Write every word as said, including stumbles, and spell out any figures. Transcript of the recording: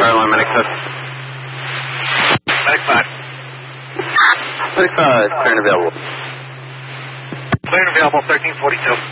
airline, Medic five. Medic five. Medic five, clear and available. Clear and available, thirteen forty-two.